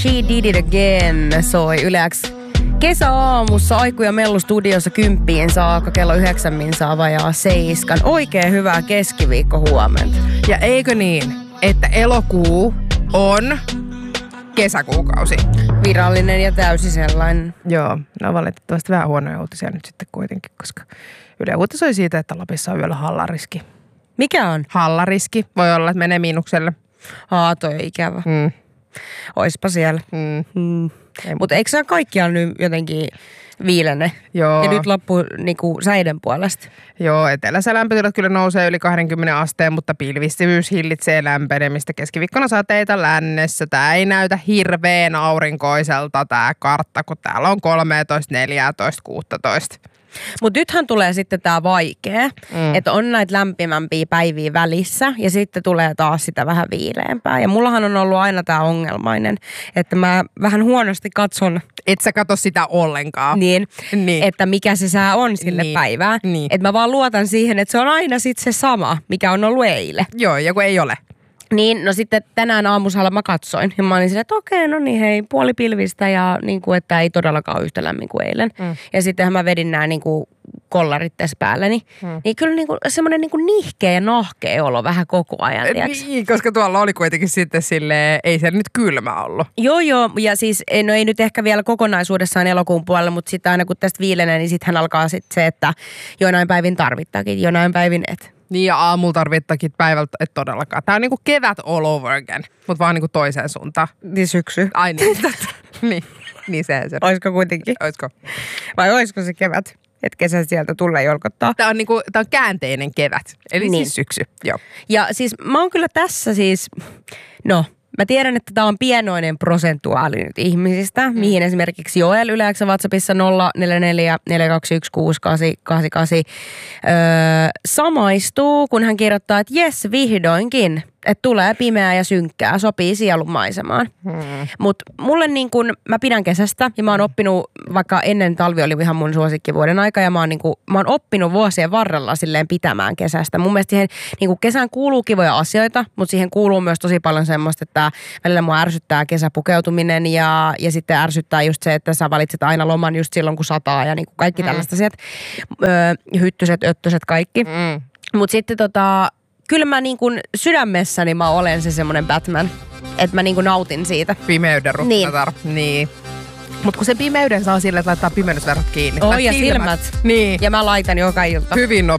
She Did It Again soi Yleäks kesäaamussa Aiku ja Mellu studiossa 10 saakka, kello 9 minsaa vajaa 7. Oikein hyvää keskiviikko huomenta. Ja eikö niin, että elokuu on kesäkuukausi? Virallinen ja täysi sellainen. Joo, no valitettavasti vähän huonoja uutisia nyt sitten kuitenkin, koska Yle uutisoi siitä, että Lapissa on yöllä hallariski. Mikä on? Hallariski. Voi olla, että menee miinukselle. Toi on ikävä. Oispa siellä. Mutta eikö se kaikkiaan nyt jotenkin viilene? Joo. Ja nyt loppu niinku säiden puolesta. Joo, etelässä lämpötilat kyllä nousee yli 20 asteen, mutta pilvistyvyys hillitsee lämpenemistä. Keskiviikkona sateita lännessä. Tää ei näytä hirveän aurinkoiselta tää kartta, kun täällä on 13, 14, 16. Mutta nythän tulee sitten tää vaikea, että on näitä lämpimämpiä päiviä välissä ja sitten tulee taas sitä vähän viileämpää. Ja mullahan on ollut aina tää ongelmainen, että mä vähän huonosti katson. Et sä katso sitä ollenkaan. Niin. Että mikä se sää on sille päivään. Niin. Että mä vaan luotan siihen, että se on aina sitten se sama, mikä on ollut eilen. Joo, ja kun ei ole. Niin, no sitten tänään aamusella mä katsoin ja mä olin silleen, että okei, no niin hei, puoli pilvistä ja niin kuin, että ei todellakaan ole yhtä lämmin kuin eilen. Ja sittenhän mä vedin nämä niin kuin kollarit tässä päälläni. Niin kyllä niin kuin, semmoinen niin kuin nihkeä ja nahkea olo vähän koko ajan, tiiäks? Niin, koska tuolla oli kuitenkin sitten silleen, ei se nyt kylmä ollut. Joo, ja siis no ei nyt ehkä vielä kokonaisuudessaan elokuun puolella, mutta sitten aina kun tästä viilenee, niin sittenhän alkaa sitten se, että jonain päivin tarvittakin, jonain päivin et. Niin ja aamulla tarvittakin päivältä, et todellakaan. Tää on niinku kevät all over again, mutta vaan niinku toiseen suuntaan. Niin syksy. Ai niin, niin sehän se. Oisko kuitenkin? Oisko? Vai oisko se kevät? Että kesä sieltä tulee jolkottaa. Tää on käänteinen kevät, eli niin. siis syksy. Joo. Ja siis mä oon kyllä tässä siis, no mä tiedän, että tää on pienoinen prosentuaali nyt ihmisistä, mihin esimerkiksi Joel Yleäksä WhatsAppissa 044 421 6888 samaistuu, kun hän kirjoittaa, että jes, vihdoinkin, että tulee pimeää ja synkkää, sopii sielun maisemaan. Mutta mulle niin kun, mä pidän kesästä ja mä oon oppinut, vaikka ennen talvi oli ihan mun suosikkivuoden aika ja mä oon oppinut vuosien varrella silleen pitämään kesästä. Mun mielestä siihen niin kesään kuuluu kivoja asioita, mutta siihen kuuluu myös tosi paljon semmoista, että välillä mua ärsyttää kesäpukeutuminen ja sitten ärsyttää just se, että sä valitset aina loman just silloin kun sataa ja niin kaikki tällaista asiat. Hyttyset, öttöset, kaikki. Mutta sitten kyllä mä niin kuin sydämessäni mä olen se semmoinen Batman, että mä niin kuin nautin siitä. Pimeyden ruhnatar. Niin. Mut kun sen pimeyden saa sille, että laittaa pimeydysverhot kiinni. Ja silmät. Niin. Ja mä laitan joka ilta. Hyvin